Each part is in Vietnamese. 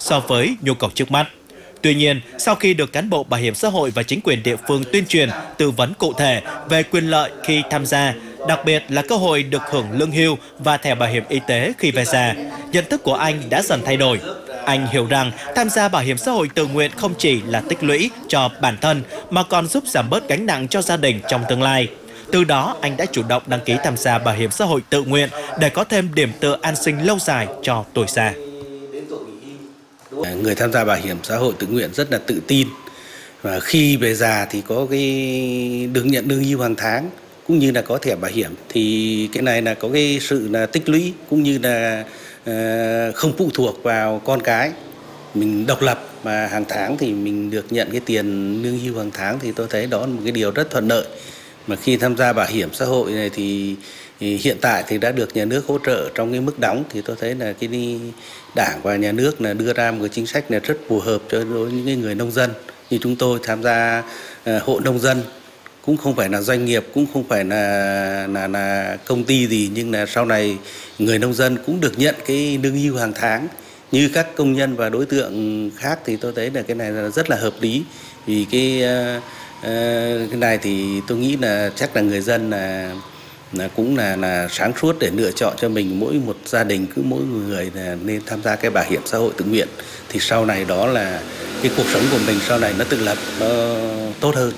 so với nhu cầu trước mắt. Tuy nhiên, sau khi được cán bộ bảo hiểm xã hội và chính quyền địa phương tuyên truyền, tư vấn cụ thể về quyền lợi khi tham gia, đặc biệt là cơ hội được hưởng lương hưu và thẻ bảo hiểm y tế khi về già, nhận thức của anh đã dần thay đổi. Anh hiểu rằng tham gia bảo hiểm xã hội tự nguyện không chỉ là tích lũy cho bản thân mà còn giúp giảm bớt gánh nặng cho gia đình trong tương lai. Từ đó, anh đã chủ động đăng ký tham gia bảo hiểm xã hội tự nguyện để có thêm điểm tựa an sinh lâu dài cho tuổi già. Người tham gia bảo hiểm xã hội tự nguyện rất là tự tin, và khi về già thì có cái được nhận lương hưu hàng tháng cũng như là có thẻ bảo hiểm, thì cái này là có cái sự là tích lũy cũng như là không phụ thuộc vào con cái, mình độc lập mà hàng tháng thì mình được nhận cái tiền lương hưu hàng tháng, thì tôi thấy đó là một cái điều rất thuận lợi. Mà khi tham gia bảo hiểm xã hội này thì hiện tại thì đã được nhà nước hỗ trợ trong cái mức đóng, thì tôi thấy là cái Đảng và nhà nước là đưa ra một cái chính sách là rất phù hợp cho đối với những người nông dân như chúng tôi tham gia hộ nông dân, cũng không phải là doanh nghiệp, cũng không phải là công ty gì, nhưng là sau này người nông dân cũng được nhận cái lương hưu hàng tháng như các công nhân và đối tượng khác, thì tôi thấy là cái này là rất là hợp lý. Vì cái này thì tôi nghĩ là chắc là người dân là cũng là sáng suốt để lựa chọn cho mình, mỗi một gia đình cứ mỗi người là nên tham gia cái bảo hiểm xã hội tự nguyện, thì sau này đó là cái cuộc sống của mình sau này nó tự lập, nó tốt hơn.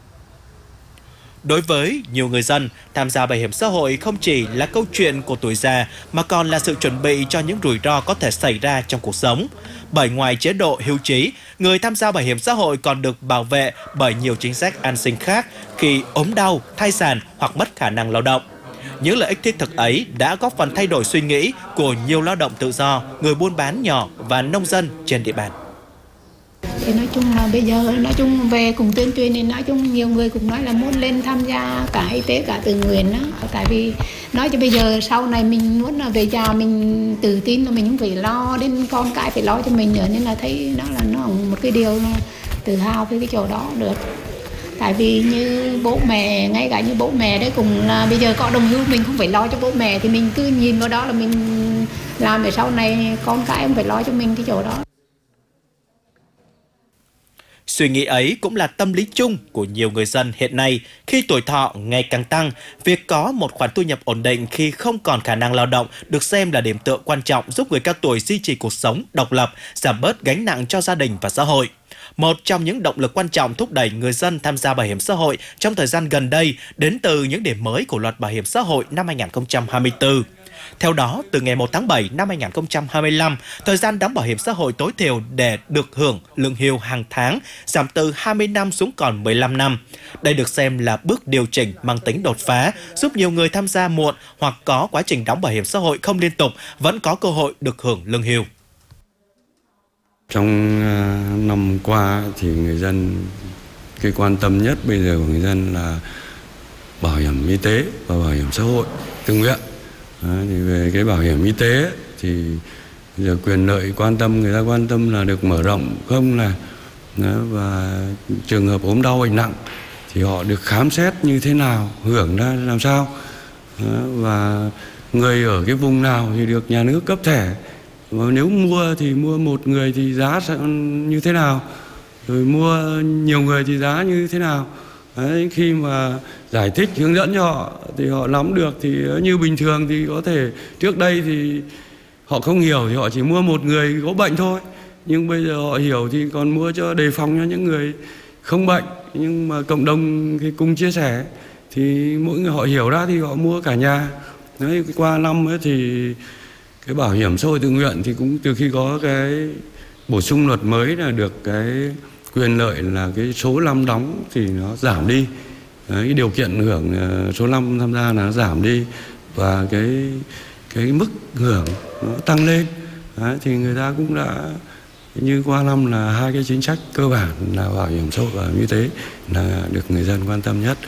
Đối với nhiều người dân, tham gia bảo hiểm xã hội không chỉ là câu chuyện của tuổi già mà còn là sự chuẩn bị cho những rủi ro có thể xảy ra trong cuộc sống. Bởi ngoài chế độ hưu trí, người tham gia bảo hiểm xã hội còn được bảo vệ bởi nhiều chính sách an sinh khác khi ốm đau, thai sản hoặc mất khả năng lao động. Những lợi ích thiết thực ấy đã góp phần thay đổi suy nghĩ của nhiều lao động tự do, người buôn bán nhỏ và nông dân trên địa bàn. Thì nói chung là bây giờ về cùng tuyên truyền thì nói chung nhiều người cũng nói là muốn lên tham gia cả y tế cả tự nguyện đó. Tại vì nói cho bây giờ sau này mình muốn là về già mình tự tin là mình không phải lo đến con cái phải lo cho mình nữa, nên là thấy nó là một cái điều tự hào với cái chỗ đó được. Tại vì như bố mẹ, ngay cả như bố mẹ đấy cũng là bây giờ có đồng hưu mình không phải lo cho bố mẹ, thì mình cứ nhìn vào đó là mình làm để sau này con cái không phải lo cho mình cái chỗ đó. Suy nghĩ ấy cũng là tâm lý chung của nhiều người dân hiện nay. Khi tuổi thọ ngày càng tăng, việc có một khoản thu nhập ổn định khi không còn khả năng lao động được xem là điểm tựa quan trọng giúp người cao tuổi duy trì cuộc sống độc lập, giảm bớt gánh nặng cho gia đình và xã hội. Một trong những động lực quan trọng thúc đẩy người dân tham gia bảo hiểm xã hội trong thời gian gần đây đến từ những điểm mới của Luật Bảo hiểm xã hội năm 2024. Theo đó, từ ngày 1 tháng 7 năm 2025, thời gian đóng bảo hiểm xã hội tối thiểu để được hưởng lương hưu hàng tháng giảm từ 20 năm xuống còn 15 năm. Đây được xem là bước điều chỉnh mang tính đột phá, giúp nhiều người tham gia muộn hoặc có quá trình đóng bảo hiểm xã hội không liên tục vẫn có cơ hội được hưởng lương hưu. Trong năm qua thì người dân, cái quan tâm nhất bây giờ của người dân là bảo hiểm y tế và bảo hiểm xã hội tự nguyện. Thì về cái bảo hiểm y tế thì giờ quyền lợi người ta quan tâm là được mở rộng không, là và trường hợp ốm đau bệnh nặng thì họ được khám xét như thế nào, hưởng ra làm sao, và người ở cái vùng nào thì được nhà nước cấp thẻ, và nếu mua thì mua một người thì giá sẽ như thế nào, rồi mua nhiều người thì giá như thế nào. Đấy, khi mà giải thích hướng dẫn cho họ thì họ nắm được, thì như bình thường thì có thể trước đây thì họ không hiểu thì họ chỉ mua một người có bệnh thôi, nhưng bây giờ họ hiểu thì còn mua cho đề phòng cho những người không bệnh, nhưng mà cộng đồng thì cùng chia sẻ thì mỗi người họ hiểu ra thì họ mua cả nhà. Đấy, qua năm ấy thì cái bảo hiểm xã hội tự nguyện thì cũng từ khi có cái bổ sung luật mới là được cái quyền lợi là cái số năm đóng thì nó giảm đi. Đấy, cái điều kiện hưởng số năm tham gia nó giảm đi, và cái mức hưởng nó tăng lên. Đấy, thì người ta cũng đã như qua năm là hai cái chính sách cơ bản là bảo hiểm xã hội và y tế là được người dân quan tâm nhất.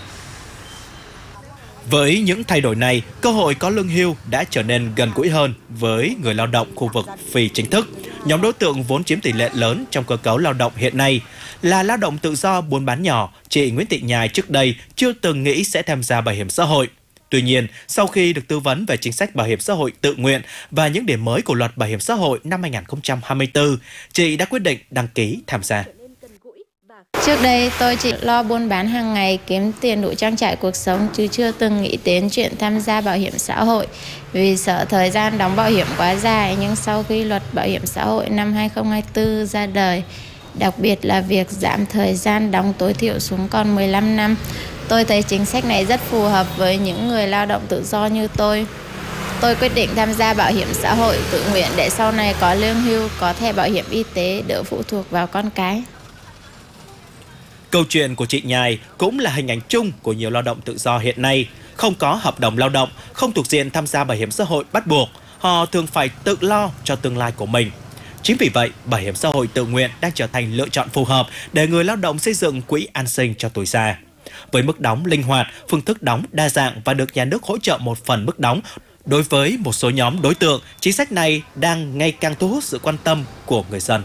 Với những thay đổi này, cơ hội có lương hưu đã trở nên gần gũi hơn với người lao động khu vực phi chính thức. Nhóm đối tượng vốn chiếm tỷ lệ lớn trong cơ cấu lao động hiện nay là lao động tự do buôn bán nhỏ. Chị Nguyễn Thị Nhài trước đây chưa từng nghĩ sẽ tham gia bảo hiểm xã hội. Tuy nhiên, sau khi được tư vấn về chính sách bảo hiểm xã hội tự nguyện và những điểm mới của luật bảo hiểm xã hội năm 2024, chị đã quyết định đăng ký tham gia. Trước đây tôi chỉ lo buôn bán hàng ngày kiếm tiền đủ trang trải cuộc sống chứ chưa từng nghĩ đến chuyện tham gia bảo hiểm xã hội vì sợ thời gian đóng bảo hiểm quá dài. Nhưng sau khi luật bảo hiểm xã hội năm 2024 ra đời, đặc biệt là việc giảm thời gian đóng tối thiểu xuống còn 15 năm, tôi thấy chính sách này rất phù hợp với những người lao động tự do như tôi. Tôi quyết định tham gia bảo hiểm xã hội tự nguyện để sau này có lương hưu, có thẻ bảo hiểm y tế, đỡ phụ thuộc vào con cái. Câu chuyện của chị Nhài cũng là hình ảnh chung của nhiều lao động tự do hiện nay. Không có hợp đồng lao động, không thuộc diện tham gia bảo hiểm xã hội bắt buộc, họ thường phải tự lo cho tương lai của mình. Chính vì vậy, bảo hiểm xã hội tự nguyện đang trở thành lựa chọn phù hợp để người lao động xây dựng quỹ an sinh cho tuổi già. Với mức đóng linh hoạt, phương thức đóng đa dạng và được nhà nước hỗ trợ một phần mức đóng, đối với một số nhóm đối tượng, chính sách này đang ngày càng thu hút sự quan tâm của người dân.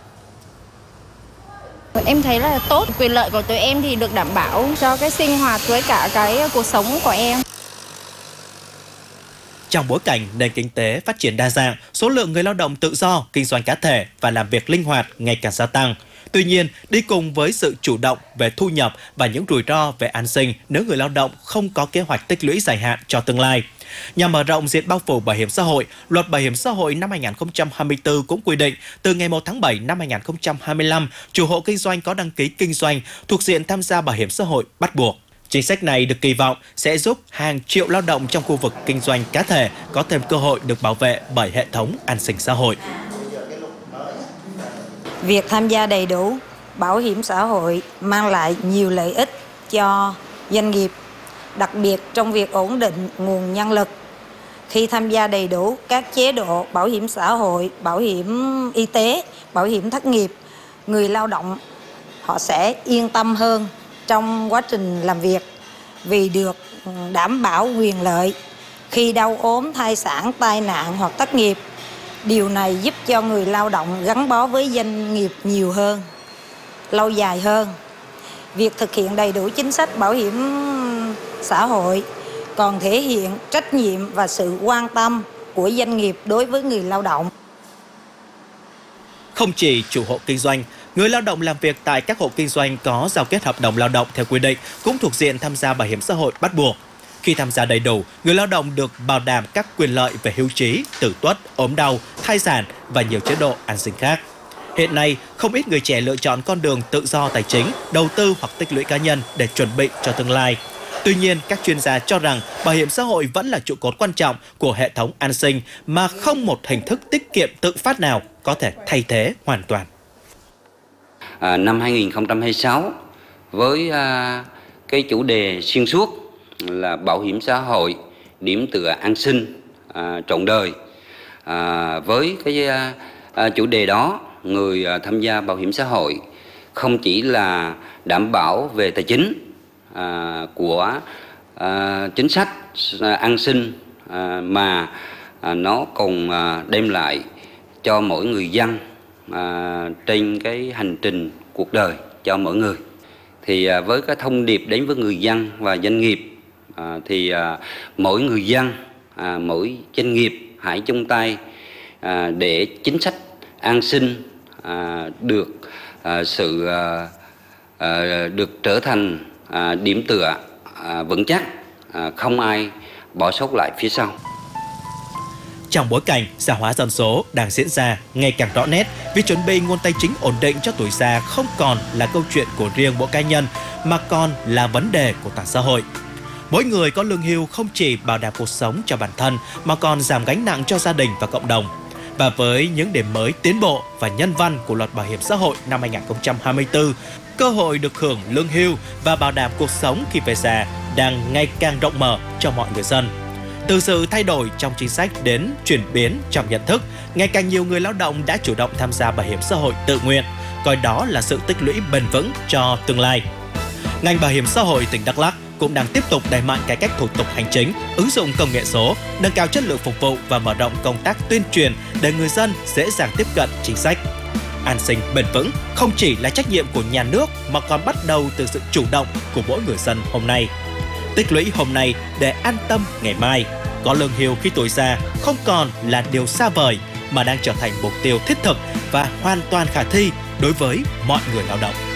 Em thấy là tốt, quyền lợi của tụi em thì được đảm bảo cho cái sinh hoạt với cả cái cuộc sống của em. Trong bối cảnh nền kinh tế phát triển đa dạng, số lượng người lao động tự do, kinh doanh cá thể và làm việc linh hoạt ngày càng gia tăng. Tuy nhiên, đi cùng với sự chủ động về thu nhập và những rủi ro về an sinh nếu người lao động không có kế hoạch tích lũy dài hạn cho tương lai. Nhằm mở rộng diện bao phủ bảo hiểm xã hội, Luật Bảo hiểm xã hội năm 2024 cũng quy định từ ngày 1 tháng 7 năm 2025, chủ hộ kinh doanh có đăng ký kinh doanh thuộc diện tham gia bảo hiểm xã hội bắt buộc. Chính sách này được kỳ vọng sẽ giúp hàng triệu lao động trong khu vực kinh doanh cá thể có thêm cơ hội được bảo vệ bởi hệ thống an sinh xã hội. Việc tham gia đầy đủ bảo hiểm xã hội mang lại nhiều lợi ích cho doanh nghiệp, đặc biệt trong việc ổn định nguồn nhân lực. Khi tham gia đầy đủ các chế độ bảo hiểm xã hội, bảo hiểm y tế, bảo hiểm thất nghiệp, người lao động họ sẽ yên tâm hơn trong quá trình làm việc vì được đảm bảo quyền lợi khi đau ốm, thai sản, tai nạn hoặc thất nghiệp. Điều này giúp cho người lao động gắn bó với doanh nghiệp nhiều hơn, lâu dài hơn. Việc thực hiện đầy đủ chính sách bảo hiểm xã hội còn thể hiện trách nhiệm và sự quan tâm của doanh nghiệp đối với người lao động. Không chỉ chủ hộ kinh doanh, người lao động làm việc tại các hộ kinh doanh có giao kết hợp đồng lao động theo quy định cũng thuộc diện tham gia bảo hiểm xã hội bắt buộc. Khi tham gia đầy đủ, người lao động được bảo đảm các quyền lợi về hưu trí, tử tuất, ốm đau, thai sản và nhiều chế độ an sinh khác. Hiện nay, không ít người trẻ lựa chọn con đường tự do tài chính, đầu tư hoặc tích lũy cá nhân để chuẩn bị cho tương lai. Tuy nhiên, các chuyên gia cho rằng bảo hiểm xã hội vẫn là trụ cột quan trọng của hệ thống an sinh mà không một hình thức tiết kiệm tự phát nào có thể thay thế hoàn toàn. Năm 2026, với cái chủ đề xuyên suốt là bảo hiểm xã hội, điểm tựa an sinh trọn đời. Với cái chủ đề đó, người tham gia bảo hiểm xã hội không chỉ là đảm bảo về tài chính của chính sách an sinh mà nó còn đem lại cho mỗi người dân trên cái hành trình cuộc đời cho mỗi người. Thì với cái thông điệp đến với người dân và doanh nghiệp thì mỗi người dân, mỗi doanh nghiệp hãy chung tay để chính sách an sinh được được trở thành điểm tựa vững chắc, không ai bỏ sót lại phía sau. Trong bối cảnh già hóa dân số đang diễn ra ngày càng rõ nét, việc chuẩn bị nguồn tài chính ổn định cho tuổi già không còn là câu chuyện của riêng mỗi cá nhân mà còn là vấn đề của toàn xã hội. Mỗi người có lương hưu không chỉ bảo đảm cuộc sống cho bản thân mà còn giảm gánh nặng cho gia đình và cộng đồng. Và với những điểm mới tiến bộ và nhân văn của Luật Bảo hiểm xã hội năm 2024, cơ hội được hưởng lương hưu và bảo đảm cuộc sống khi về già đang ngày càng rộng mở cho mọi người dân. Từ sự thay đổi trong chính sách đến chuyển biến trong nhận thức, ngày càng nhiều người lao động đã chủ động tham gia bảo hiểm xã hội tự nguyện, coi đó là sự tích lũy bền vững cho tương lai. Ngành bảo hiểm xã hội tỉnh Đắk Lắk cũng đang tiếp tục đẩy mạnh cải cách thủ tục hành chính, ứng dụng công nghệ số, nâng cao chất lượng phục vụ và mở rộng công tác tuyên truyền để người dân dễ dàng tiếp cận chính sách. An sinh bền vững không chỉ là trách nhiệm của nhà nước mà còn bắt đầu từ sự chủ động của mỗi người dân hôm nay. Tích lũy hôm nay để an tâm ngày mai. Có lương hưu khi tuổi già không còn là điều xa vời mà đang trở thành mục tiêu thiết thực và hoàn toàn khả thi đối với mọi người lao động.